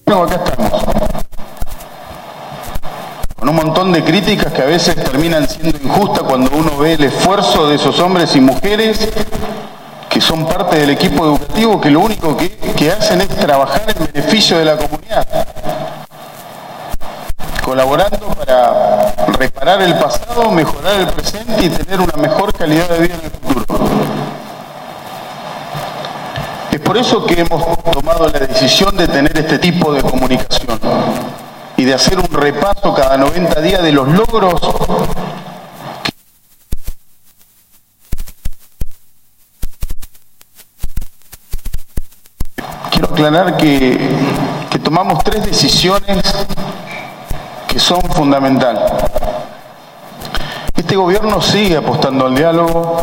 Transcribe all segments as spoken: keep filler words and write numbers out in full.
Bueno, acá estamos, con un montón de críticas que a veces terminan siendo injustas cuando uno ve el esfuerzo de esos hombres y mujeres que son parte del equipo educativo, que lo único que, que hacen es trabajar en beneficio de la comunidad, colaborando para reparar el pasado, mejorar el presente y tener una mejor calidad de vida en el futuro. Es por eso que hemos tomado la decisión de tener este tipo de comunicación y de hacer un repaso cada noventa días de los logros que quiero aclarar que, que tomamos tres decisiones que son fundamentales. Este gobierno sigue apostando al diálogo.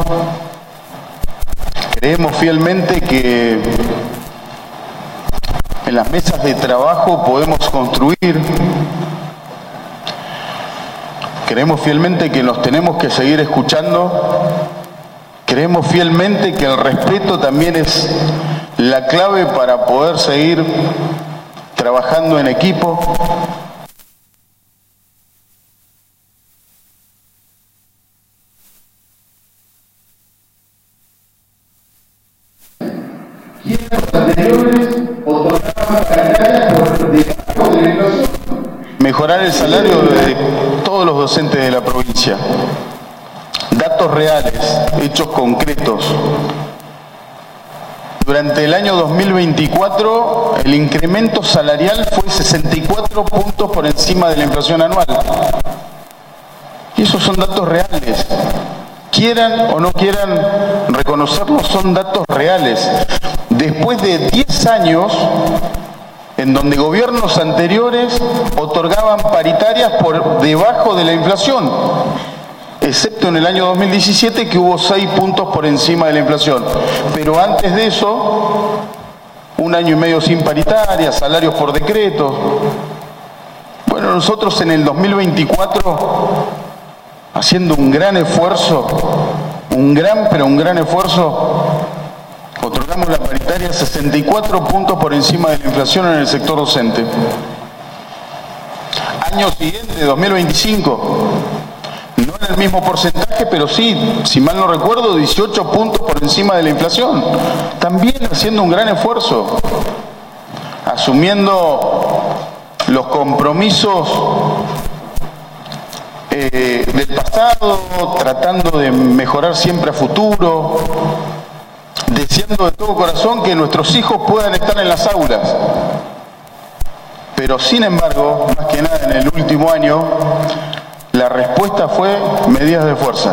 Creemos fielmente que en las mesas de trabajo podemos construir. Creemos fielmente que nos tenemos que seguir escuchando. Creemos fielmente que el respeto también es la clave para poder seguir trabajando en equipo. Mejorar el salario de todos los docentes de la provincia. Datos reales, hechos concretos. Durante el año dos mil veinticuatro, el incremento salarial fue sesenta y cuatro puntos por encima de la inflación anual. Y esos son datos reales. Quieran o no quieran reconocerlos, son datos reales. Después de diez años en donde gobiernos anteriores otorgaban paritarias por debajo de la inflación, excepto en el año dos mil diecisiete, que hubo seis puntos por encima de la inflación. Pero antes de eso, un año y medio sin paritarias, salarios por decreto. Bueno, nosotros en el dos mil veinticuatro, haciendo un gran esfuerzo, un gran, pero un gran esfuerzo, otorgamos la paritaria sesenta y cuatro puntos por encima de la inflación en el sector docente. Año siguiente, dos mil veinticinco, no en el mismo porcentaje, pero sí, si mal no recuerdo, dieciocho puntos por encima de la inflación. También haciendo un gran esfuerzo, asumiendo los compromisos eh, del pasado, tratando de mejorar siempre a futuro, deseando de todo corazón que nuestros hijos puedan estar en las aulas. Pero sin embargo, más que nada en el último año, la respuesta fue medidas de fuerza.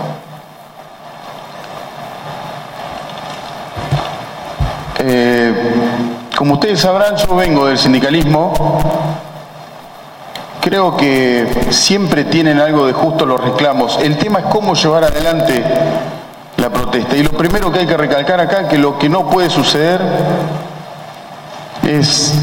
Eh, como ustedes sabrán, yo vengo del sindicalismo. Creo que siempre tienen algo de justo los reclamos. El tema es cómo llevar adelante la protesta. Y lo primero que hay que recalcar acá, que lo que no puede suceder es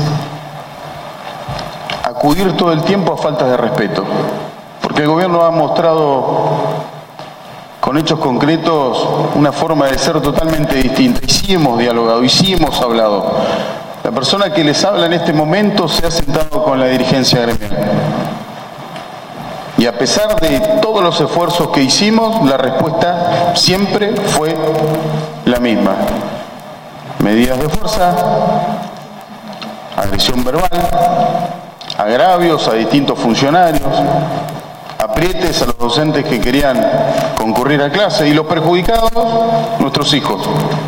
acudir todo el tiempo a faltas de respeto. Porque el gobierno ha mostrado con hechos concretos una forma de ser totalmente distinta. Y sí hemos dialogado, y sí hemos hablado. La persona que les habla en este momento se ha sentado con la dirigencia gremial. Y a pesar de todos los esfuerzos que hicimos, la respuesta siempre fue la misma. Medidas de fuerza, agresión verbal, agravios a distintos funcionarios, aprietes a los docentes que querían concurrir a clase y los perjudicados, nuestros hijos.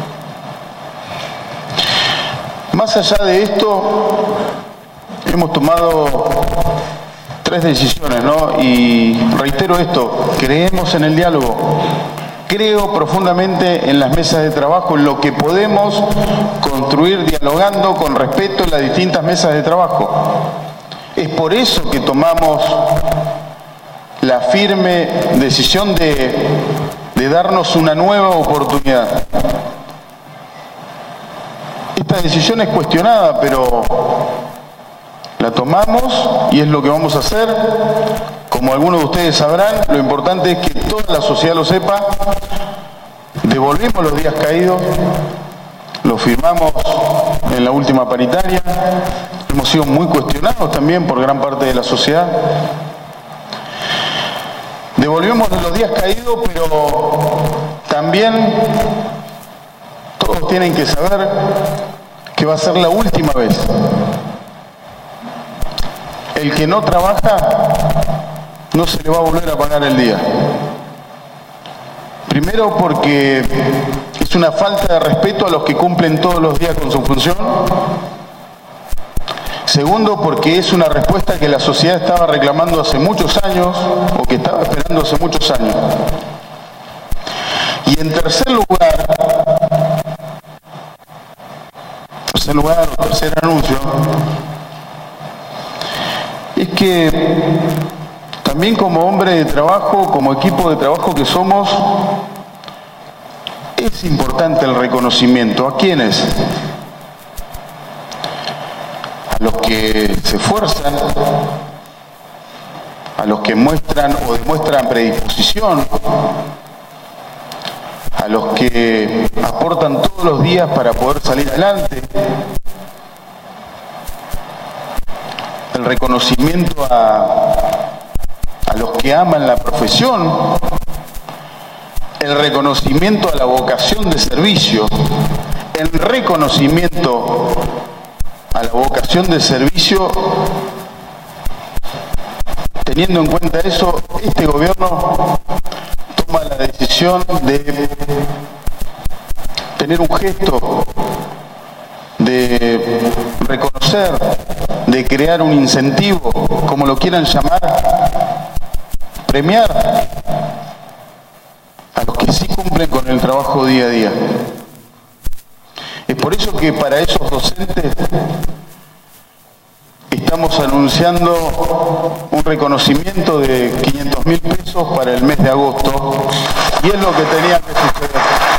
Más allá de esto, hemos tomado tres decisiones, ¿no? Y reitero esto, creemos en el diálogo, creo profundamente en las mesas de trabajo, en lo que podemos construir dialogando con respeto en las distintas mesas de trabajo. Es por eso que tomamos la firme decisión de, de darnos una nueva oportunidad. Esta decisión es cuestionada, pero la tomamos y es lo que vamos a hacer. Como algunos de ustedes sabrán, lo importante es que toda la sociedad lo sepa. Devolvimos los días caídos, lo firmamos en la última paritaria, hemos sido muy cuestionados también por gran parte de la sociedad. Devolvemos los días caídos, pero también todos tienen que saber que va a ser la última vez. El que no trabaja no se le va a volver a pagar el día. Primero porque es una falta de respeto a los que cumplen todos los días con su función. Segundo, porque es una respuesta que la sociedad estaba reclamando hace muchos años, o que estaba esperando hace muchos años. Y en tercer lugar, tercer lugar o tercer anuncio, es que también como hombre de trabajo, como equipo de trabajo que somos, es importante el reconocimiento. ¿A quiénes? A los que se esfuerzan, a los que muestran o demuestran predisposición, a los que aportan todos los días para poder salir adelante, el reconocimiento a, a los que aman la profesión, el reconocimiento a la vocación de servicio, el reconocimiento a la vocación de servicio. Teniendo en cuenta eso, este gobierno toma la decisión de tener un gesto, de reconocer, de crear un incentivo, como lo quieran llamar, premiar a los que sí cumplen con el trabajo día a día. Es por eso que para esos docentes estamos anunciando un reconocimiento de quinientos mil pesos para el mes de agosto, y es lo que tenía que suceder.